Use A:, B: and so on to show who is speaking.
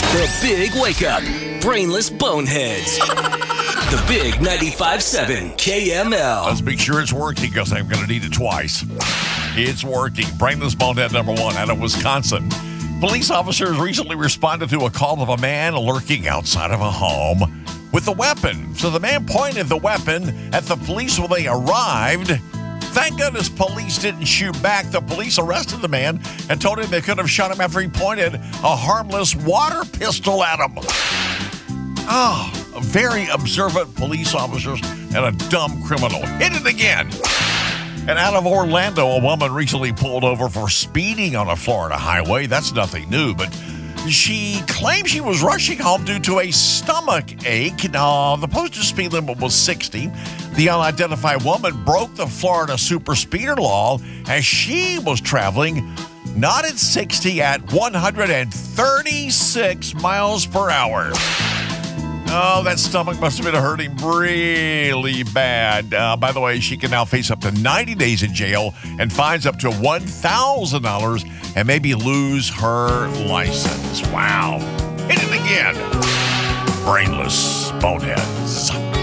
A: The Big Wake Up. Brainless Boneheads. The Big 95.7 KML.
B: Let's make sure it's working because I'm going to need it twice. It's working. Brainless Bonehead number 1 out of Wisconsin. Police officers recently responded to a call of a man lurking outside of a home with a weapon. So the man pointed the weapon at the police when they arrived. Thank goodness police didn't shoot back. The police arrested the man and told him they could have shot him after he pointed a harmless water pistol at him. Very observant police officers and a dumb criminal. Hit it again. And out of Orlando, a woman recently pulled over for speeding on a Florida highway. That's nothing new, but she claimed she was rushing home due to a stomach ache. Now, the posted speed limit was 60. The unidentified woman broke the Florida super speeder law as she was traveling not at 60, at 136 miles per hour. Oh, that stomach must have been hurting really bad. By the way, she can now face up to 90 days in jail and fines up to $1,000 and maybe lose her license. Wow. Hit it again. Brainless Boneheads.